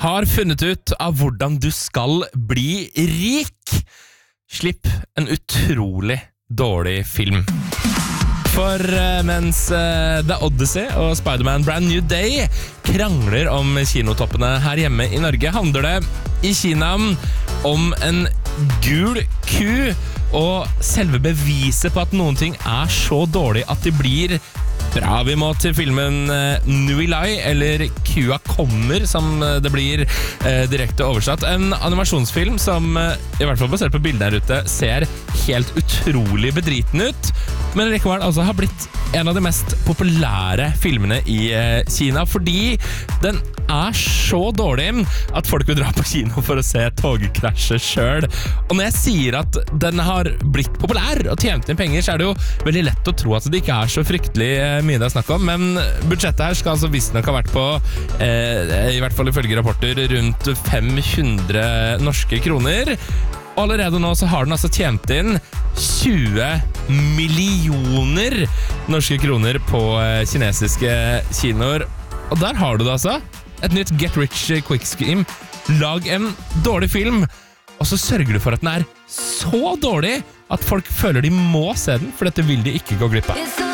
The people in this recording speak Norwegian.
har funnet ut av hvordan du skal bli rik. Slipp en utrolig dårlig film. For mens The Odyssey og Spider-Man Brand New Day krangler om kinotoppene her hjemme i Norge, handler det i Kina om en gul ku, og selve beviset på at noen ting er så dårlig at de blir bra. Vi må til filmen Nui Lai, eller Kua kommer, som det blir direkte oversatt. En animasjonsfilm som, i hvert fall basert på bildene her ute, ser helt utrolig bedriten ut, men likevel altså har blitt en av de mest populære filmene i Kina, fordi den er så dårlig at folk vil dra på kino for å se togkrasje selv. Og når jeg sier at den har blitt populær og tjent inn penger, så er det jo veldig lett å tro at det ikke er så fryktelig mye det er snakk om, men budsjettet her skal altså visstnok ha vært på, i hvert fall ifølge rapporter, rundt 500 norske kroner. Og allerede nå så har den altså tjent inn 20 millioner norske kroner på kinesiske kinoer. Og der har du det altså. Et nytt Get Rich Quick Scheme. Lag en dårlig film, og så sørger du for at den er så dårlig at folk føler de må se den, for dette vil de ikke gå glipp av.